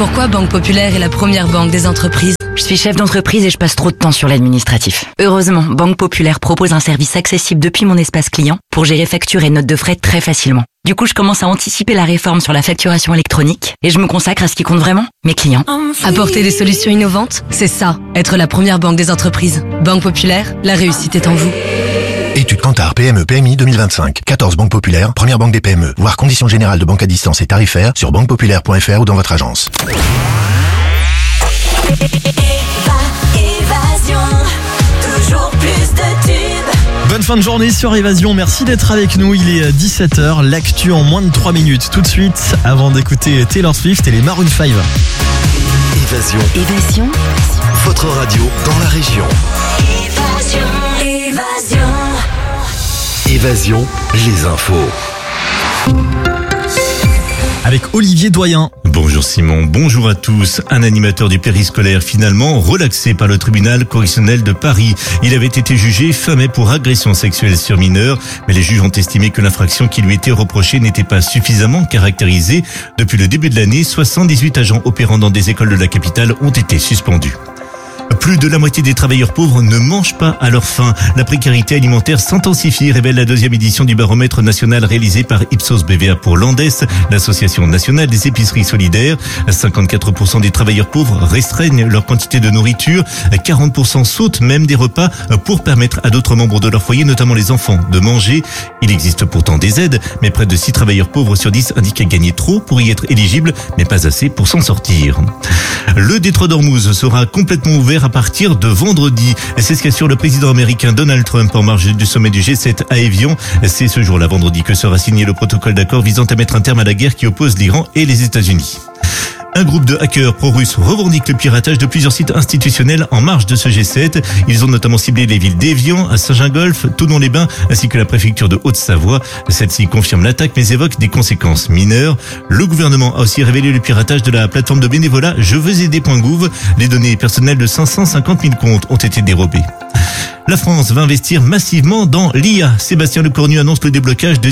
Pourquoi Banque Populaire est la première banque des entreprises? Je suis chef d'entreprise et je passe trop de temps sur l'administratif. Heureusement, Banque Populaire propose un service accessible depuis mon espace client pour gérer factures et notes de frais très facilement. Du coup, je commence à anticiper la réforme sur la facturation électronique et je me consacre à ce qui compte vraiment, mes clients. Apporter des solutions innovantes, c'est ça, être la première banque des entreprises. Banque Populaire, la réussite est en vous. Étude Kantar PME PMI 2025. 14 banques populaires, première banque des PME. Voir conditions générales de banque à distance et tarifaires sur banquepopulaire.fr ou dans votre agence. Évasion, toujours plus de tubes. Bonne fin de journée sur Évasion, merci d'être avec nous, il est 17h, l'actu en moins de 3 minutes. Tout de suite, avant d'écouter Taylor Swift et les Maroon 5. Évasion, Votre radio dans la région. Évasion, les infos. Avec Olivier Doyen. Bonjour Simon, bonjour à tous. Un animateur du périscolaire finalement relaxé par le tribunal correctionnel de Paris. Il avait été jugé fin mai pour agression sexuelle sur mineur, mais les juges ont estimé que l'infraction qui lui était reprochée n'était pas suffisamment caractérisée. Depuis le début de l'année, 78 agents opérant dans des écoles de la capitale ont été suspendus. Plus de la moitié des travailleurs pauvres ne mangent pas à leur faim. La précarité alimentaire s'intensifie, révèle la deuxième édition du baromètre national réalisé par Ipsos BVA pour l'Andes, l'association nationale des épiceries solidaires. 54% des travailleurs pauvres restreignent leur quantité de nourriture. 40% sautent même des repas pour permettre à d'autres membres de leur foyer, notamment les enfants, de manger. Il existe pourtant des aides, mais près de 6 travailleurs pauvres sur 10 indiquent gagner trop pour y être éligibles, mais pas assez pour s'en sortir. Le détroit d'Ormuz sera complètement ouvert à partir de vendredi. C'est ce qu'assure le président américain Donald Trump en marge du sommet du G7 à Évian. C'est ce jour-là, vendredi, que sera signé le protocole d'accord visant à mettre un terme à la guerre qui oppose l'Iran et les États-Unis. Un groupe de hackers pro-russes revendique le piratage de plusieurs sites institutionnels en marge de ce G7. Ils ont notamment ciblé les villes d'Évian, à Saint-Gingolph, Thonon-les-Bains, ainsi que la préfecture de Haute-Savoie. Celle-ci confirme l'attaque, mais évoque des conséquences mineures. Le gouvernement a aussi révélé le piratage de la plateforme de bénévolat jeveuxaider.gouv. Les données personnelles de 550 000 comptes ont été dérobées. La France va investir massivement dans l'IA. Sébastien Lecornu annonce le déblocage de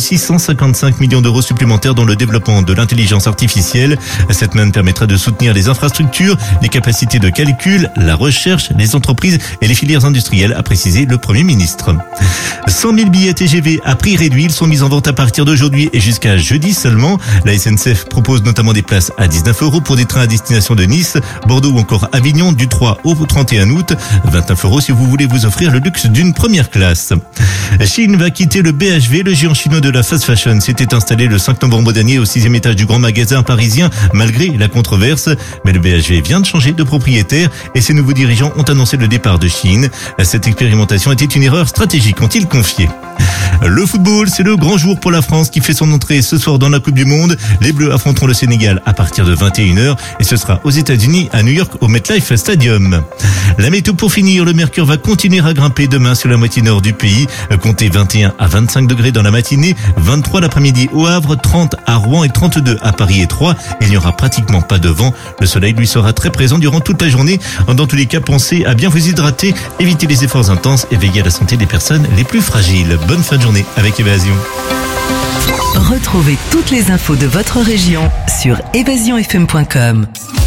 655 millions d'euros supplémentaires dans le développement de l'intelligence artificielle. Cette manne permettra de soutenir les infrastructures, les capacités de calcul, la recherche, les entreprises et les filières industrielles, a précisé le Premier ministre. 100 000 billets TGV à prix réduit. Ils sont mis en vente à partir d'aujourd'hui et jusqu'à jeudi seulement. La SNCF propose notamment des places à 19 € pour des trains à destination de Nice, Bordeaux ou encore Avignon du 3 au 31 août. 29 € si vous voulez vous offrir le luxe d'une première classe. Chine va quitter le BHV. Le géant chinois de la fast fashion s'était installé le 5 novembre dernier au 6e étage du grand magasin parisien, malgré la controverse. Mais le BHV vient de changer de propriétaire et ses nouveaux dirigeants ont annoncé le départ de Chine. Cette expérimentation était une erreur stratégique, ont-ils confié. Le football, c'est le grand jour pour la France qui fait son entrée ce soir dans la Coupe du Monde. Les Bleus affronteront le Sénégal à partir de 21h et ce sera aux États-Unis, à New York, au MetLife Stadium. La météo pour finir, le mercure va continuer à grimper demain sur la moitié nord du pays. Comptez 21 à 25 degrés dans la matinée, 23 l'après-midi au Havre, 30 à Rouen et 32 à Paris et Troyes. Il n'y aura pratiquement pas de vent. Le soleil lui sera très présent durant toute la journée. Dans tous les cas, pensez à bien vous hydrater, évitez les efforts intenses et veillez à la santé des personnes les plus fragiles. Bonne fin de journée avec Évasion. Retrouvez toutes les infos de votre région sur évasionfm.com.